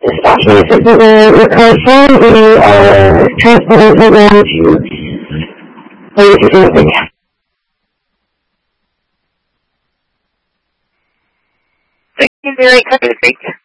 especially if it's your close friend, you are transporting them to where you can do it. Thank you very much.